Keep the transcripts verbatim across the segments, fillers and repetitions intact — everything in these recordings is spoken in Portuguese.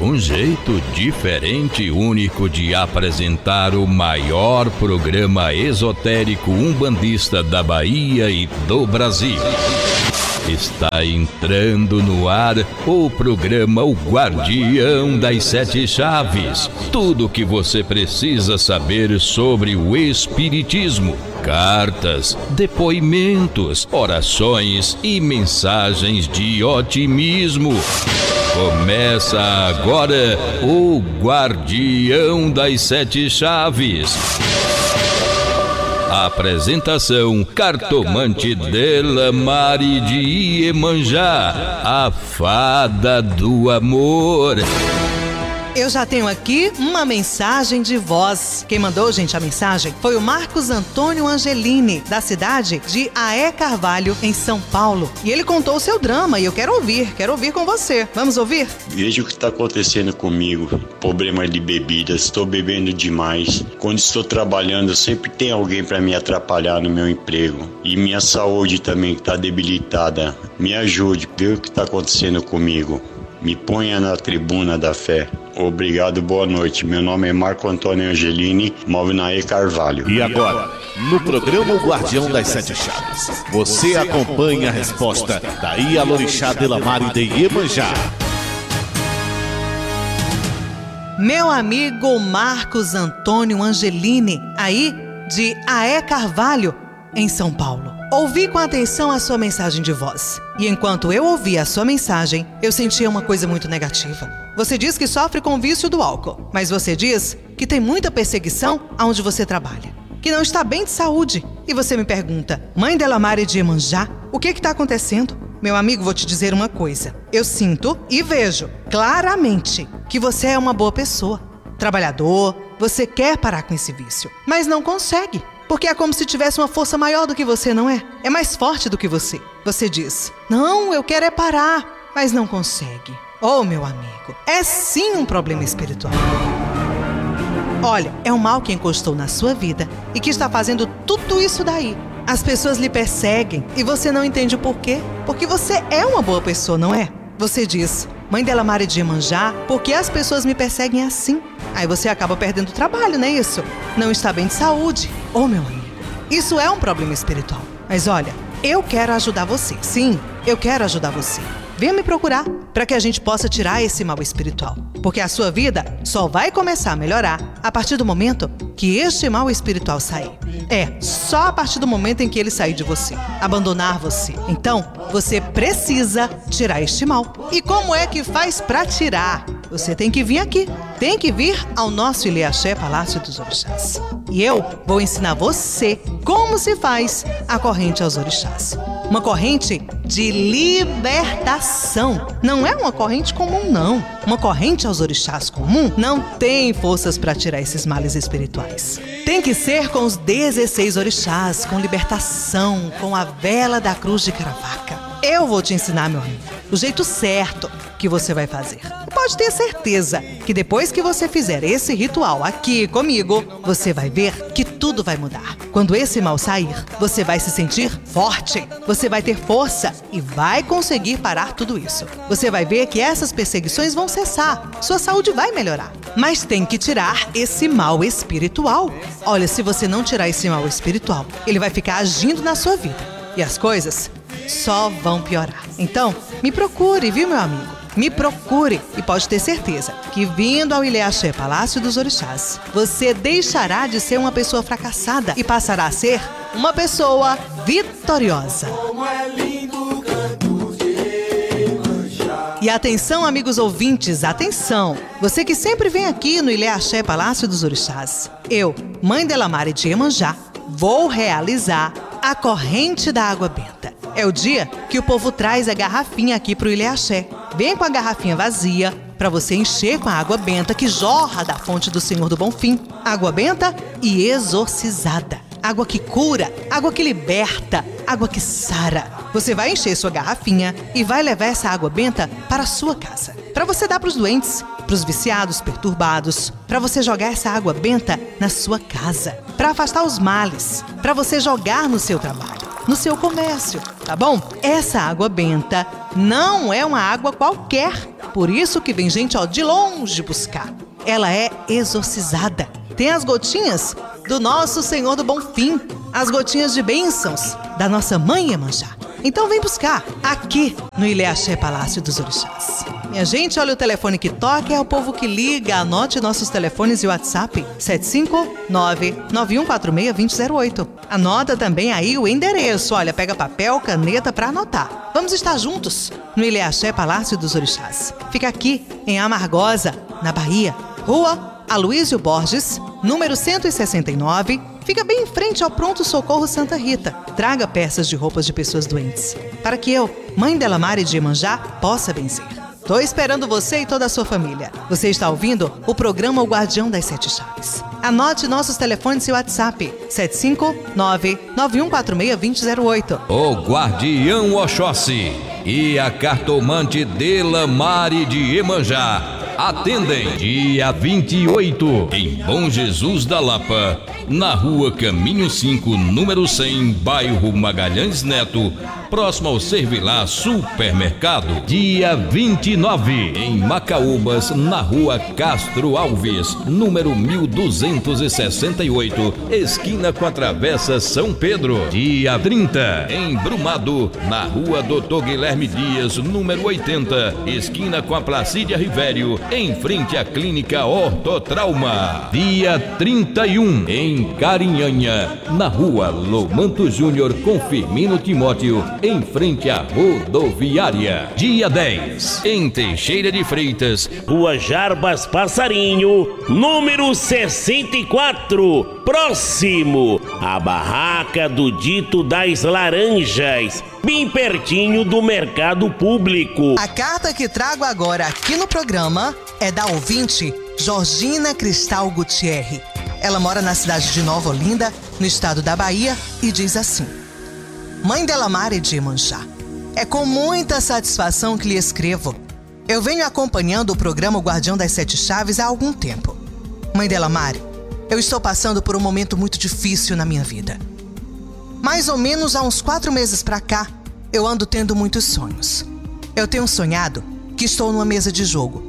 Um jeito diferente e único de apresentar o maior programa esotérico umbandista da Bahia e do Brasil. Está entrando no ar o programa O Guardião das Sete Chaves. Tudo o que você precisa saber sobre o espiritismo. Cartas, depoimentos, orações e mensagens de otimismo. Começa agora o Guardião das Sete Chaves. Apresentação: Cartomante Delamare de Iemanjá, a fada do amor. Eu já tenho aqui uma mensagem de voz. Quem mandou, gente, a mensagem foi o Marcos Antônio Angelini, da cidade de Aé Carvalho, em São Paulo. E ele contou o seu drama e eu quero ouvir, quero ouvir com você. Vamos ouvir? Veja o que está acontecendo comigo. Problema de bebidas, estou bebendo demais. Quando estou trabalhando, sempre tem alguém para me atrapalhar no meu emprego. E minha saúde também está debilitada. Me ajude, veja o que está acontecendo comigo. Me ponha na tribuna da fé. Obrigado, boa noite. Meu nome é Marco Antônio Angelini, moro na E Carvalho. E agora, no programa O Guardião das Sete Chaves, você acompanha a resposta da Ialorixá Delamare de Iemanjá. Meu amigo Marcos Antônio Angelini, aí de Aé Carvalho, em São Paulo. Ouvi com atenção a sua mensagem de voz. E enquanto eu ouvia a sua mensagem, eu sentia uma coisa muito negativa. Você diz que sofre com o vício do álcool, mas você diz que tem muita perseguição aonde você trabalha, que não está bem de saúde. E você me pergunta: Mãe Delamare de Iemanjá, o que está acontecendo? Meu amigo, vou te dizer uma coisa. Eu sinto e vejo claramente que você é uma boa pessoa, trabalhador, você quer parar com esse vício, mas não consegue. Porque é como se tivesse uma força maior do que você, não é? É mais forte do que você. Você diz: não, eu quero é parar, mas não consegue. Oh, meu amigo, é sim um problema espiritual. Olha, é um mal que encostou na sua vida e que está fazendo tudo isso daí. As pessoas lhe perseguem e você não entende o porquê. Porque você é uma boa pessoa, não é? Você diz: Mãe Delamare de Iemanjá, por que as pessoas me perseguem assim? Aí você acaba perdendo o trabalho, não é isso? Não está bem de saúde. Oh, meu amigo, isso é um problema espiritual. Mas olha, eu quero ajudar você. Sim, eu quero ajudar você. Venha me procurar para que a gente possa tirar esse mal espiritual. Porque a sua vida só vai começar a melhorar a partir do momento que este mal espiritual sair. É, só a partir do momento em que ele sair de você, abandonar você. Então, você precisa tirar este mal. E como é que faz para tirar? Você tem que vir aqui. Tem que vir ao nosso Ilê-Axé Palácio dos Orixás. E eu vou ensinar você como se faz a corrente aos orixás. Uma corrente de libertação. Não é uma corrente comum, não. Uma corrente aos orixás comum não tem forças para tirar esses males espirituais. Tem que ser com os dezesseis orixás, com libertação, com a vela da cruz de Caravaca. Eu vou te ensinar, meu amigo, o jeito certo que você vai fazer. Pode ter certeza que depois que você fizer esse ritual aqui comigo, você vai ver que tudo vai mudar. Quando esse mal sair, você vai se sentir forte, você vai ter força e vai conseguir parar tudo isso. Você vai ver que essas perseguições vão cessar, sua saúde vai melhorar. Mas tem que tirar esse mal espiritual. Olha, se você não tirar esse mal espiritual, ele vai ficar agindo na sua vida. E as coisas só vão piorar. Então, me procure, viu, meu amigo? Me procure e pode ter certeza que vindo ao Ilê-Axé Palácio dos Orixás, você deixará de ser uma pessoa fracassada e passará a ser uma pessoa vitoriosa. Como é lindo o canto de Iemanjá. E atenção, amigos ouvintes, atenção! Você que sempre vem aqui no Ilê-Axé Palácio dos Orixás, eu, Mãe Delamare de Iemanjá, vou realizar a corrente da água benta. É o dia que o povo traz a garrafinha aqui pro Ilê-Axé. Vem com a garrafinha vazia para você encher com a água benta que jorra da fonte do Senhor do Bonfim. Água benta e exorcizada. Água que cura, água que liberta, água que sara. Você vai encher sua garrafinha e vai levar essa água benta para a sua casa. Para você dar para os doentes, para os viciados, perturbados. Para você jogar essa água benta na sua casa. Para afastar os males. Para você jogar no seu trabalho. no seu comércio, tá bom? Essa água benta não é uma água qualquer, por isso que vem gente, ó, de longe buscar. Ela é exorcizada. Tem as gotinhas do nosso Senhor do Bom Fim, as gotinhas de bênçãos da nossa Mãe Iemanjá. Então vem buscar aqui no Ilhéaxé Palácio dos Orixás. Minha gente, olha o telefone que toca, é o povo que liga. Anote nossos telefones e WhatsApp sete cinco nove, nove um quatro seis, dois zero zero oito. Anota também aí o endereço. Olha, pega papel, caneta para anotar. Vamos estar juntos no Ilhéaxé Palácio dos Orixás. Fica aqui em Amargosa, na Bahia. Rua Aloísio Borges, número cento e sessenta e nove. Fica bem em frente ao Pronto Socorro Santa Rita. Traga peças de roupas de pessoas doentes, para que eu, Mãe Delamare de Iemanjá, possa benzer. Tô esperando você e toda a sua família. Você está ouvindo o programa O Guardião das Sete Chaves. Anote nossos telefones e WhatsApp sete cinco nove, nove um quatro seis, dois zero oito. O Guardião Oxóssi e a cartomante Delamare de Iemanjá atendem dia vinte e oito em Bom Jesus da Lapa, na rua Caminho cinco, número cem, bairro Magalhães Neto, próximo ao Servilá Supermercado. Dia vinte e nove em Macaúbas, na rua Castro Alves, número mil duzentos e sessenta e oito, esquina com a Travessa São Pedro. Dia trinta em Brumado, na rua Doutor Guilherme Dias, número oitenta, esquina com a Placídia Rivério, em frente à Clínica Ortotrauma. Dia trinta e um em Carinhanha, na rua Lomanto Júnior com Firmino Timóteo, em frente à rodoviária. Dia dez em Teixeira de Freitas, rua Jarbas Passarinho, número sessenta e quatro, próximo à barraca do Dito das Laranjas, bem pertinho do mercado público. A carta que trago agora aqui no programa é da ouvinte Georgina Cristal Gutierre. Ela mora na cidade de Nova Olinda, no estado da Bahia, e diz assim: Mãe Delamare de Iemanjá, é com muita satisfação que lhe escrevo. Eu venho acompanhando o programa O Guardião das Sete Chaves há algum tempo. Mãe Delamare, eu estou passando por um momento muito difícil na minha vida. Mais ou menos há uns quatro meses pra cá, eu ando tendo muitos sonhos. Eu tenho sonhado que estou numa mesa de jogo.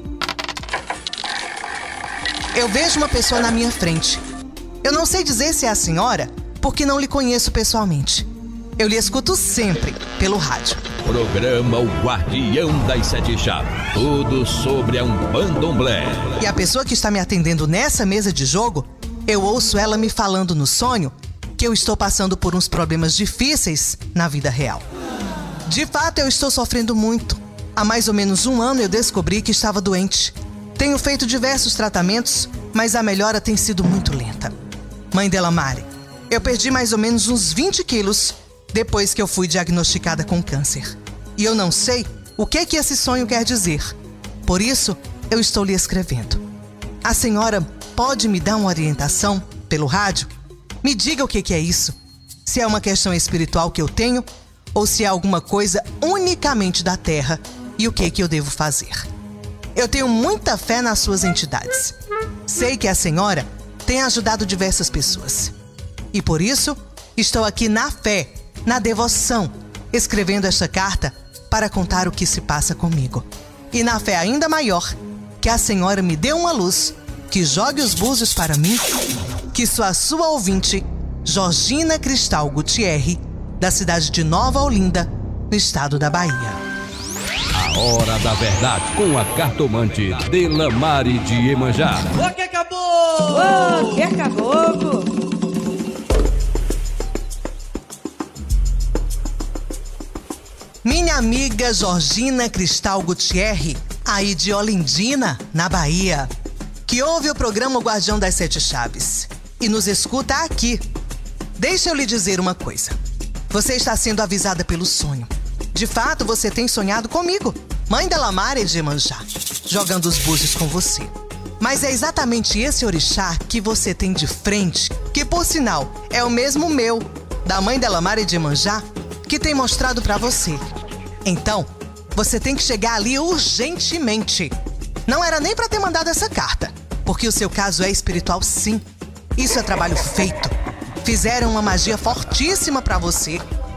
Eu vejo uma pessoa na minha frente. Eu não sei dizer se é a senhora, porque não lhe conheço pessoalmente. Eu lhe escuto sempre pelo rádio. Programa O Guardião das Sete Chaves. Tudo sobre a Umbandomblé. E a pessoa que está me atendendo nessa mesa de jogo, eu ouço ela me falando no sonho que eu estou passando por uns problemas difíceis na vida real. De fato, eu estou sofrendo muito. Há mais ou menos um ano eu descobri que estava doente. Tenho feito diversos tratamentos, mas a melhora tem sido muito lenta. Mãe Delamare, eu perdi mais ou menos uns vinte quilos depois que eu fui diagnosticada com câncer. E eu não sei o que que esse sonho quer dizer. Por isso, eu estou lhe escrevendo. A senhora pode me dar uma orientação pelo rádio? Me diga o que que é isso. Se é uma questão espiritual que eu tenho ou se é alguma coisa unicamente da terra e o que que eu devo fazer. Eu tenho muita fé nas suas entidades. Sei que a senhora tem ajudado diversas pessoas. E por isso, estou aqui na fé, na devoção, escrevendo esta carta para contar o que se passa comigo. E na fé ainda maior, que a senhora me dê uma luz, que jogue os búzios para mim, que sou a sua ouvinte, Georgina Cristal Gutierre, da cidade de Nova Olinda, no estado da Bahia. A Hora da Verdade, com a cartomante Delamare de Iemanjá. O que acabou? O que acabou? Minha amiga Georgina Cristal Gutierre, aí de Olindina, na Bahia, que ouve o programa O Guardião das Sete Chaves e nos escuta aqui. Deixa eu lhe dizer uma coisa. Você está sendo avisada pelo sonho. De fato, você tem sonhado comigo, Mãe Delamare de Iemanjá, jogando os búzios com você. Mas é exatamente esse orixá que você tem de frente, que por sinal é o mesmo meu, da Mãe Delamare de Iemanjá, que tem mostrado pra você. Então, você tem que chegar ali urgentemente. Não era nem pra ter mandado essa carta, porque o seu caso é espiritual sim. Isso é trabalho feito. Fizeram uma magia fortíssima pra você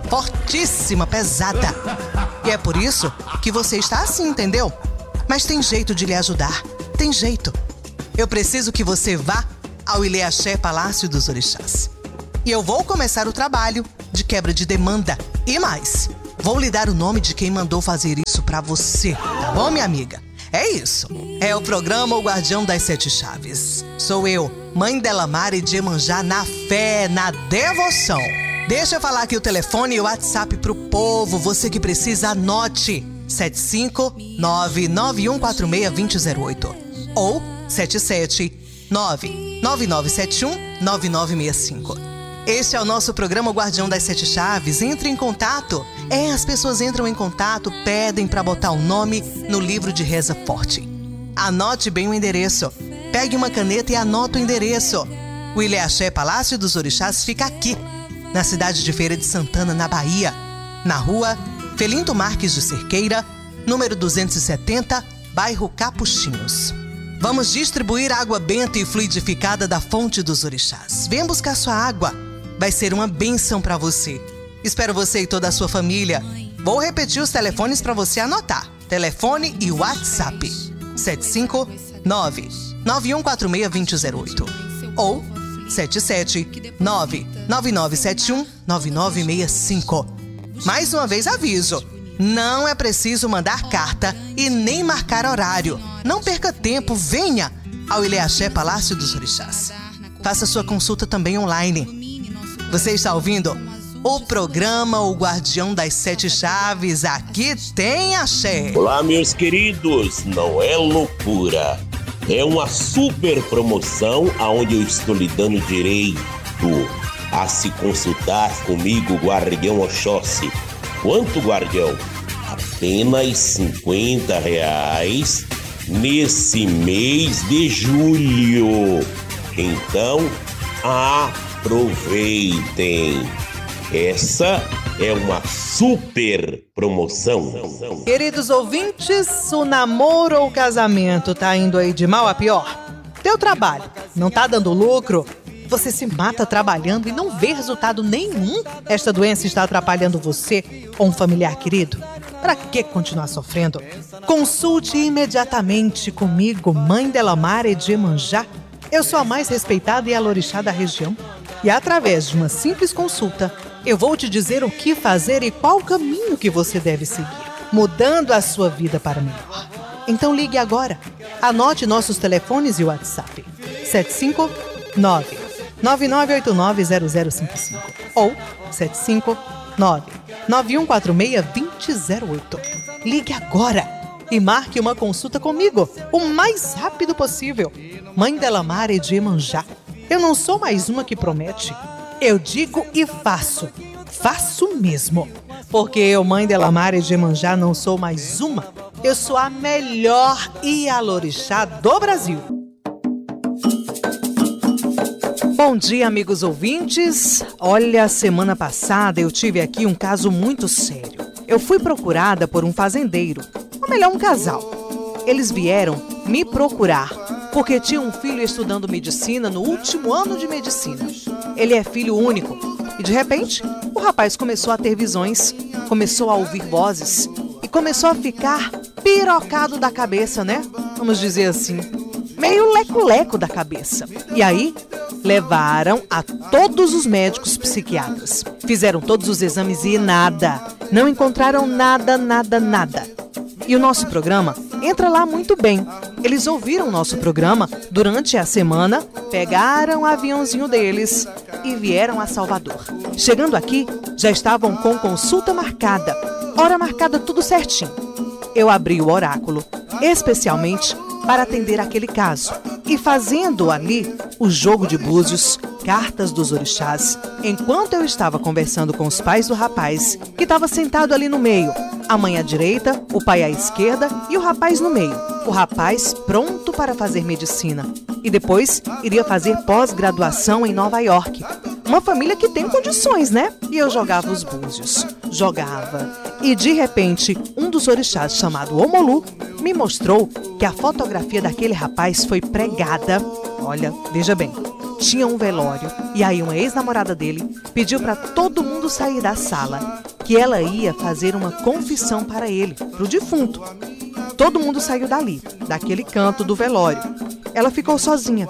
fortíssima, pesada. E é por isso que você está assim, entendeu? Mas tem jeito de lhe ajudar, tem jeito. Eu preciso que você vá ao Ilê-Axé Palácio dos Orixás. E eu vou começar o trabalho de quebra de demanda. E mais, vou lhe dar o nome de quem mandou fazer isso pra você, tá bom, minha amiga? É isso. É o programa O Guardião das Sete Chaves. Sou eu, mãe Delamare de Iemanjá, na fé, na devoção. Deixa eu falar aqui o telefone e o WhatsApp pro povo. Você que precisa, anote. sete cinco nove nove um quatro seis dois zero zero oito ou sete sete nove nove nove sete um nove nove seis cinco. Este é o nosso programa O Guardião das Sete Chaves. Entre em contato. É, as pessoas entram em contato, pedem para botar o nome no livro de reza forte. Anote bem o endereço. Pegue uma caneta e anota o endereço. O Ilê-Axé Palácio dos Orixás fica aqui, na cidade de Feira de Santana, na Bahia, na rua Felinto Marques de Cerqueira, número duzentos e setenta, bairro Capuchinhos. Vamos distribuir água benta e fluidificada da fonte dos orixás. Venha buscar sua água. Vai ser uma bênção para você. Espero você e toda a sua família. Vou repetir os telefones para você anotar. Telefone e WhatsApp. sete cinco nove nove um quatro seis dois zero zero oito ou sete sete nove nove nove sete um nove nove seis cinco. Mais uma vez aviso, não é preciso mandar carta e nem marcar horário. Não perca tempo, venha ao Ilê-Axé Palácio dos Orixás. Faça sua consulta também online. Você está ouvindo o programa O Guardião das Sete Chaves. Aqui tem axé. Olá, meus queridos, não é loucura. É uma super promoção onde eu estou lhe dando direito a se consultar comigo, Guardião Oxóssi. Quanto, Guardião? Apenas cinquenta reais nesse mês de julho. Então, aproveitem. Essa é uma super promoção. Queridos ouvintes, o namoro ou o casamento tá indo aí de mal a pior? Teu trabalho não tá dando lucro? Você se mata trabalhando e não vê resultado nenhum? Esta doença está atrapalhando você ou um familiar querido? Para que continuar sofrendo? Consulte imediatamente comigo, mãe Delamare de Iemanjá. Eu sou a mais respeitada e alorixá da região. E através de uma simples consulta, eu vou te dizer o que fazer e qual caminho que você deve seguir, mudando a sua vida para melhor. Então ligue agora. Anote nossos telefones e o WhatsApp. sete cinco nove nove nove oito nove zero zero cinco cinco ou sete cinco nove nove um quatro seis dois zero oito. Ligue agora e marque uma consulta comigo, o mais rápido possível. Mãe Delamare de Iemanjá. Eu não sou mais uma que promete. Eu digo e faço. Faço mesmo. Porque eu, mãe Delamare de Iemanjá, não sou mais uma. Eu sou a melhor Ialorixá do Brasil. Bom dia, amigos ouvintes. Olha, semana passada eu tive aqui um caso muito sério. Eu fui procurada por um fazendeiro, ou melhor, um casal. Eles vieram me procurar porque tinha um filho estudando medicina no último ano de medicina. Ele é filho único e, de repente, o rapaz começou a ter visões, começou a ouvir vozes e começou a ficar pirocado da cabeça, né? Vamos dizer assim, meio leco-leco da cabeça. E aí, levaram a todos os médicos psiquiatras. Fizeram todos os exames e nada. Não encontraram nada, nada, nada. E o nosso programa entra lá muito bem. Eles ouviram nosso programa durante a semana, pegaram o aviãozinho deles e vieram a Salvador. Chegando aqui, já estavam com consulta marcada, hora marcada, tudo certinho. Eu abri o oráculo, especialmente para atender aquele caso. E fazendo ali o jogo de búzios, cartas dos orixás, enquanto eu estava conversando com os pais do rapaz, que estava sentado ali no meio, a mãe à direita, o pai à esquerda e o rapaz no meio. O rapaz pronto para fazer medicina e depois iria fazer pós-graduação em Nova York. Uma família que tem condições, né? E eu jogava os búzios, jogava. E de repente, um dos orixás, chamado Omolu, me mostrou que a fotografia daquele rapaz foi pregada, olha, veja bem, tinha um velório. E aí uma ex-namorada dele pediu para todo mundo sair da sala, que ela ia fazer uma confissão para ele, para o defunto. Todo mundo saiu dali, daquele canto do velório. Ela ficou sozinha.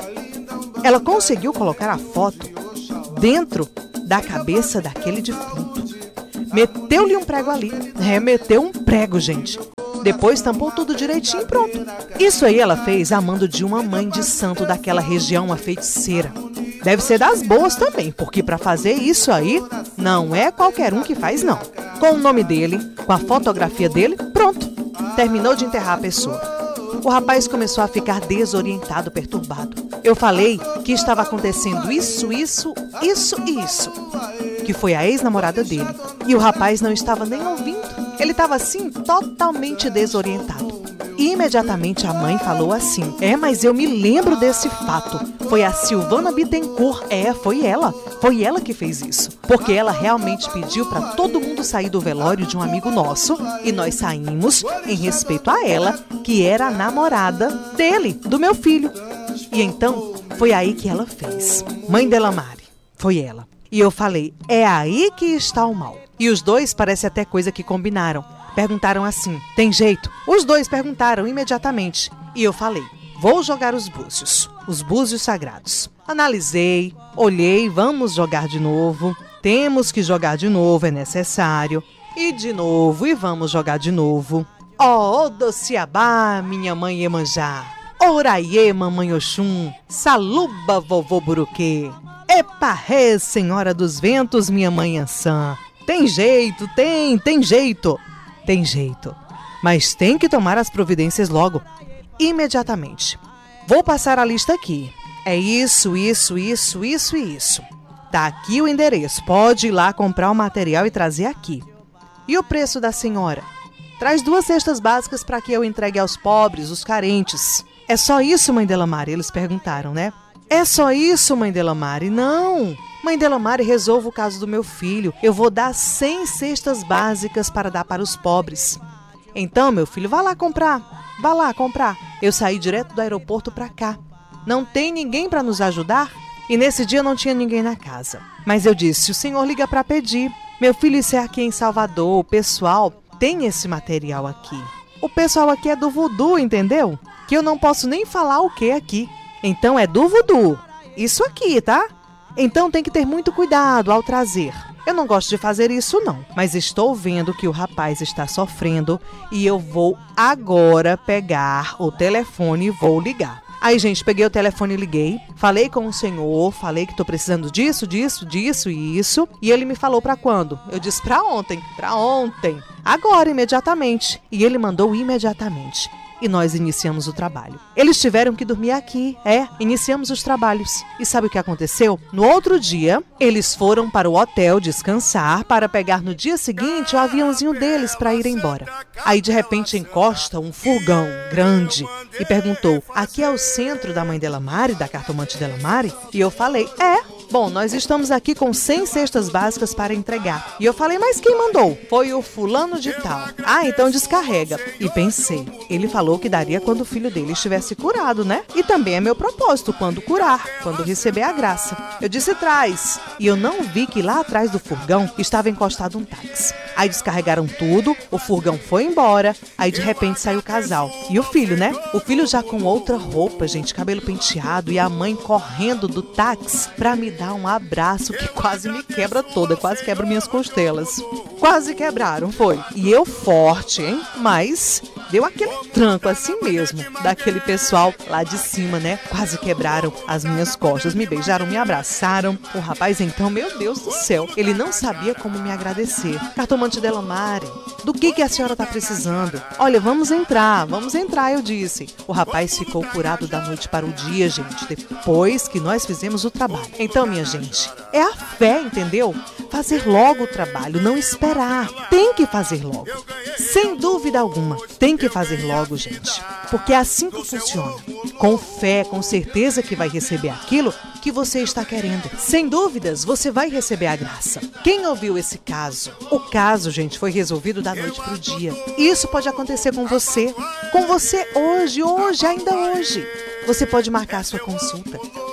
Ela conseguiu colocar a foto dentro da cabeça daquele defunto. Meteu-lhe um prego ali. É, meteu um prego, gente. Depois tampou tudo direitinho e pronto. Isso aí ela fez a mando de uma mãe de santo daquela região, uma feiticeira. Deve ser das boas também, porque para fazer isso aí, não é qualquer um que faz, não. Com o nome dele, com a fotografia dele, pronto. Terminou de enterrar a pessoa. O rapaz começou a ficar desorientado, perturbado. Eu falei que estava acontecendo isso, isso, isso e isso. Que foi a ex-namorada dele. E o rapaz não estava nem ouvindo. Ele estava assim, totalmente desorientado. E imediatamente a mãe falou assim: é, mas eu me lembro desse fato. Foi a Silvana Bittencourt. É, foi ela. Foi ela que fez isso. Porque ela realmente pediu para todo mundo sair do velório de um amigo nosso. E nós saímos em respeito a ela, que era a namorada dele, do meu filho. E então, foi aí que ela fez. Mãe Delamare, foi ela. E eu falei, é aí que está o mal. E os dois parece até coisa que combinaram. Perguntaram assim, tem jeito? Os dois perguntaram imediatamente. E eu falei, vou jogar os búzios, os búzios sagrados. Analisei, olhei, vamos jogar de novo. Temos que jogar de novo, é necessário. E de novo, e vamos jogar de novo. Ó, oh, Dociabá, minha mãe Iemanjá. Oraiê, mamãe Oxum. Saluba, vovô Buruquê. Eparrê, senhora dos ventos, minha mãe Ansã. Tem jeito, tem, tem jeito. Tem jeito. Mas tem que tomar as providências logo. Imediatamente. Vou passar a lista aqui. É isso, isso, isso, isso e isso. Tá aqui o endereço. Pode ir lá comprar o material e trazer aqui. E o preço da senhora? Traz duas cestas básicas para que eu entregue aos pobres, os carentes. É só isso, mãe Delamare? Eles perguntaram, né? É só isso, mãe Delamare? Não. Mãe Delamare, resolva o caso do meu filho. Eu vou dar cem cestas básicas para dar para os pobres. Então, meu filho, vá lá comprar. Vá lá comprar. Eu saí direto do aeroporto para cá. Não tem ninguém para nos ajudar? E nesse dia não tinha ninguém na casa. Mas eu disse, o senhor liga para pedir. Meu filho, isso é aqui em Salvador. O pessoal tem esse material aqui. O pessoal aqui é do voodoo, entendeu? Que eu não posso nem falar o que aqui. Então é do voodoo. Isso aqui, tá? Então tem que ter muito cuidado ao trazer. Eu não gosto de fazer isso não, mas estou vendo que o rapaz está sofrendo e eu vou agora pegar o telefone e vou ligar. Aí, gente, peguei o telefone e liguei, falei com o senhor, falei que estou precisando disso, disso, disso e isso. E ele me falou para quando? Eu disse para ontem, para ontem, agora, imediatamente. E ele mandou imediatamente. E nós iniciamos o trabalho. Eles tiveram que dormir aqui. É, iniciamos os trabalhos. E sabe o que aconteceu? No outro dia, eles foram para o hotel descansar para pegar no dia seguinte o aviãozinho deles para ir embora. Aí, de repente, encosta um furgão grande e perguntou, aqui é o centro da mãe Delamare, da cartomante Delamare? E eu falei, é. Bom, nós estamos aqui com cem cestas básicas para entregar. E eu falei, mas quem mandou? Foi o fulano de tal. Ah, então descarrega. E pensei, ele falou que daria quando o filho dele estivesse curado, né? E também é meu propósito, quando curar, quando receber a graça. Eu disse, traz. E eu não vi que lá atrás do furgão estava encostado um táxi. Aí descarregaram tudo, o furgão foi embora, aí de repente saiu o casal. E o filho, né? O filho já com outra roupa, gente, cabelo penteado, e a mãe correndo do táxi pra me dar um abraço que quase me quebra toda, quase quebra minhas costelas. Quase quebraram, foi. E eu forte, hein? Mas deu aquele tranco assim mesmo, daquele pessoal lá de cima, né? Quase quebraram as minhas costas, me beijaram, me abraçaram. O rapaz então, meu Deus do céu, ele não sabia como me agradecer. Cartomante Delamare, do que que a senhora tá precisando? Olha, vamos entrar, vamos entrar, eu disse. O rapaz ficou curado da noite para o dia, gente, depois que nós fizemos o trabalho. Então, minha gente, é a fé, entendeu? Fazer logo o trabalho, não esperar. Tem que fazer logo. Sem dúvida alguma, tem que fazer logo, gente. Porque é assim que funciona. Com fé, com certeza que vai receber aquilo que você está querendo. Sem dúvidas, você vai receber a graça. Quem ouviu esse caso? O caso, gente, foi resolvido da noite para o dia. Isso pode acontecer com você. Com você hoje, hoje, ainda hoje. Você pode marcar a sua consulta.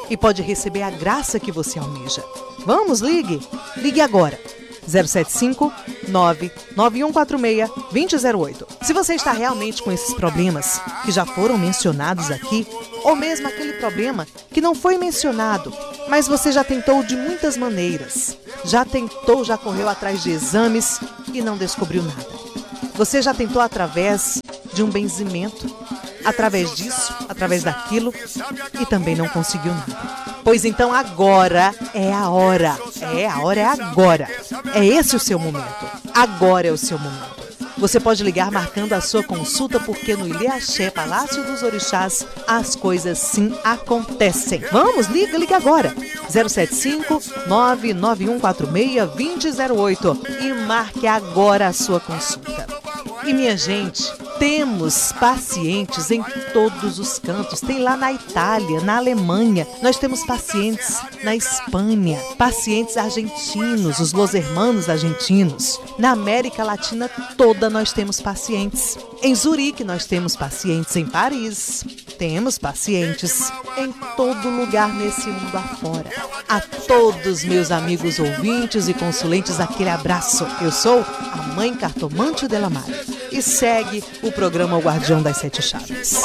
e pode receber a graça que você almeja. Vamos, ligue! Ligue agora. zero sete cinco, nove nove um quatro seis, dois zero zero oito. Se você está realmente com esses problemas que já foram mencionados aqui, ou mesmo aquele problema que não foi mencionado, mas você já tentou de muitas maneiras, já tentou, já correu atrás de exames e não descobriu nada. Você já tentou através de um benzimento, através disso, através daquilo, e também não conseguiu nada. Pois então agora é a hora, é a hora é agora, é esse o seu momento, agora é o seu momento. Você pode ligar marcando a sua consulta, porque no Ilê Axé, Palácio dos Orixás, as coisas sim acontecem. Vamos, liga, liga agora, zero sete cinco, nove nove um quatro seis, dois zero oito e marque agora a sua consulta. E minha gente, temos pacientes em todos os cantos. Tem lá na Itália, na Alemanha. Nós temos pacientes na Espanha, pacientes argentinos, os Los Hermanos argentinos. Na América Latina toda nós temos pacientes. Em Zurique nós temos pacientes, em Paris temos pacientes, em todo lugar nesse mundo afora. A todos meus amigos ouvintes e consulentes, aquele abraço. Eu sou a Mãe Cartomante Dela Mari. E segue o programa O Guardião das Sete Chaves.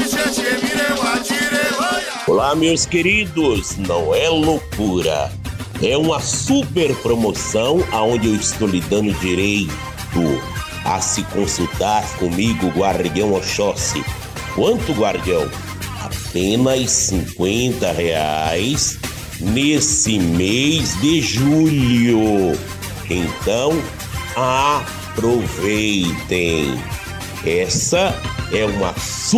Olá, meus queridos, não é loucura, é uma super promoção aonde eu estou lhe dando direito a se consultar comigo, Guardião Oxóssi. Quanto, Guardião? Apenas cinquenta reais nesse mês de julho. Então, aproveitem. Essa é uma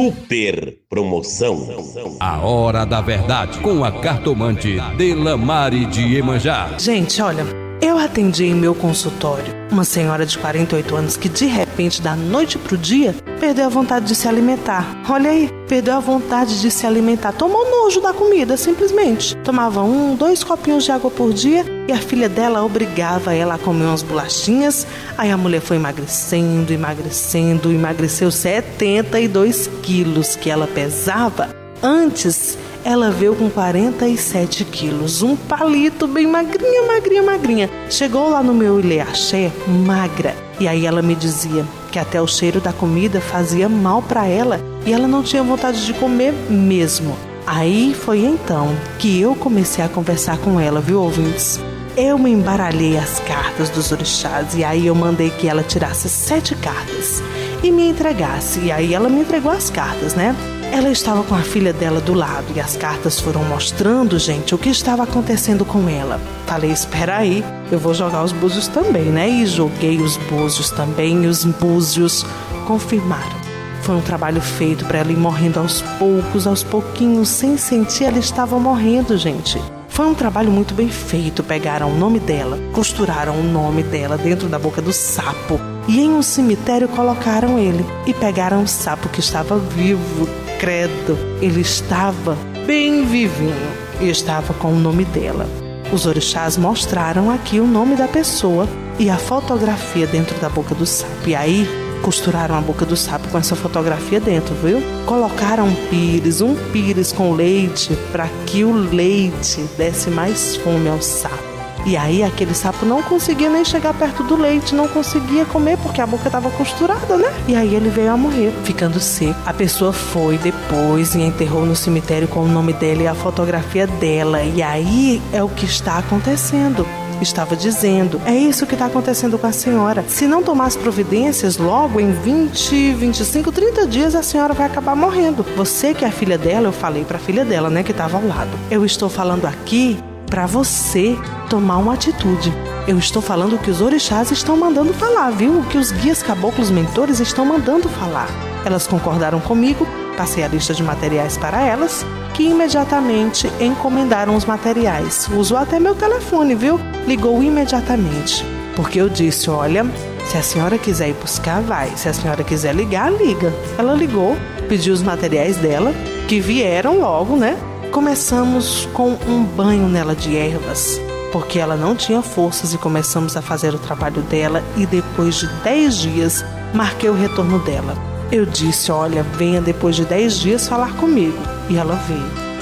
super promoção. A Hora da Verdade, com a cartomante Dela Mari de Iemanjá. Gente, olha, eu atendi em meu consultório uma senhora de quarenta e oito anos que de repente, da noite pro dia, perdeu a vontade de se alimentar. Olha aí, perdeu a vontade de se alimentar. Tomou nojo da comida, simplesmente. Tomava um, dois copinhos de água por dia e a filha dela obrigava ela a comer umas bolachinhas. Aí a mulher foi emagrecendo, emagrecendo, emagreceu setenta e dois quilos que ela pesava. Antes, ela veio com quarenta e sete quilos, um palito bem magrinha, magrinha, magrinha. Chegou lá no meu Ilê Axé, magra. E aí ela me dizia que até o cheiro da comida fazia mal para ela e ela não tinha vontade de comer mesmo. Aí foi então que eu comecei a conversar com ela, viu, ouvintes? Eu me embaralhei as cartas dos orixás e aí eu mandei que ela tirasse sete cartas e me entregasse. E aí ela me entregou as cartas, né? Ela estava com a filha dela do lado e as cartas foram mostrando, gente, o que estava acontecendo com ela. Falei, espera aí, eu vou jogar os búzios também, né? E joguei os búzios também e os búzios confirmaram. Foi um trabalho feito para ela ir morrendo aos poucos, aos pouquinhos, sem sentir, ela estava morrendo, gente. Foi um trabalho muito bem feito. Pegaram o nome dela, costuraram o nome dela dentro da boca do sapo e em um cemitério colocaram ele e pegaram o sapo que estava vivo. Credo, ele estava bem vivinho e estava com o nome dela. Os orixás mostraram aqui o nome da pessoa e a fotografia dentro da boca do sapo. E aí costuraram a boca do sapo com essa fotografia dentro, viu? Colocaram um pires, um pires com leite para que o leite desse mais fome ao sapo. E aí aquele sapo não conseguia nem chegar perto do leite, não conseguia comer porque a boca estava costurada, né? E aí ele veio a morrer, ficando seco. A pessoa foi depois e enterrou no cemitério com o nome dela e a fotografia dela. E aí é o que está acontecendo. Estava dizendo, é isso que está acontecendo com a senhora. Se não tomar as providências, logo em vinte, vinte e cinco, trinta dias a senhora vai acabar morrendo. Você que é a filha dela, eu falei para a filha dela, né, que estava ao lado. Eu estou falando aqui para você tomar uma atitude. Eu estou falando o que os orixás estão mandando falar, viu? O que os guias caboclos mentores estão mandando falar. Elas concordaram comigo, passei a lista de materiais para elas, que imediatamente encomendaram os materiais. Usou até meu telefone, viu? Ligou imediatamente. Porque eu disse, olha, se a senhora quiser ir buscar, vai. Se a senhora quiser ligar, liga. Ela ligou, pediu os materiais dela, que vieram logo, né? Começamos com um banho nela de ervas, porque ela não tinha forças e começamos a fazer o trabalho dela e depois de dez dias marquei o retorno dela. Eu disse, olha, venha depois de dez dias falar comigo. E ela veio.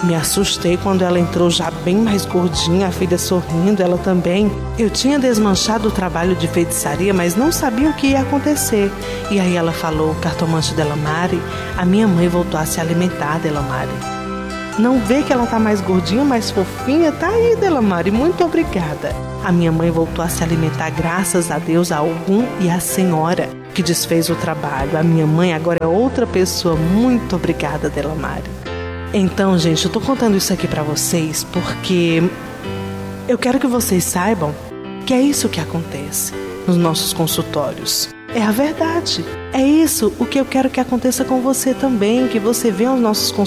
Me assustei quando ela entrou já bem mais gordinha, a filha sorrindo, ela também. Eu tinha desmanchado o trabalho de feitiçaria, mas não sabia o que ia acontecer. E aí ela falou, cartomante Delamare, a minha mãe voltou a se alimentar, Delamare. Não vê que ela tá mais gordinha, mais fofinha? Tá aí, Delamare, muito obrigada. A minha mãe voltou a se alimentar graças a Deus, a Ogum e a senhora que desfez o trabalho. A minha mãe agora é outra pessoa. Muito obrigada, Delamare. Então, gente, eu tô contando isso aqui pra vocês porque eu quero que vocês saibam que é isso que acontece nos nossos consultórios. É a verdade. É isso o que eu quero que aconteça com você também, que você venha aos nossos consultórios